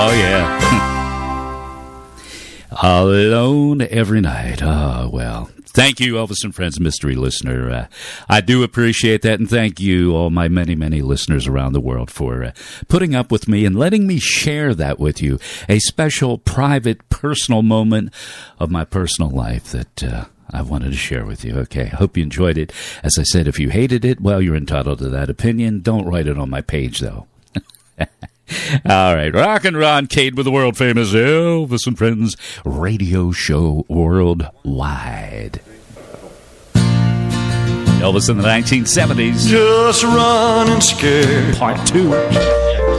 Oh, yeah. Alone every night. Oh, well. Thank you, Elvis and Friends Mystery Listener. I do appreciate that, and thank you, all my many, many listeners around the world, for putting up with me and letting me share that with you. A special, private, personal moment of my personal life that I wanted to share with you. Okay, I hope you enjoyed it. As I said, if you hated it, well, you're entitled to that opinion. Don't write it on my page, though. All right, Rockin' Ron Cade with the world-famous Elvis and Friends radio show worldwide. Elvis in the 1970s. Just running scared. Part 2.